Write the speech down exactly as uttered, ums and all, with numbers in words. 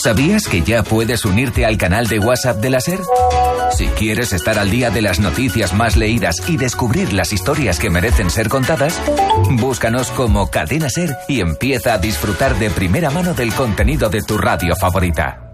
¿Sabías que ya puedes unirte al canal de WhatsApp de la SER? Si quieres estar al día de las noticias más leídas y descubrir las historias que merecen ser contadas, búscanos como Cadena SER y empieza a disfrutar de primera mano del contenido de tu radio favorita.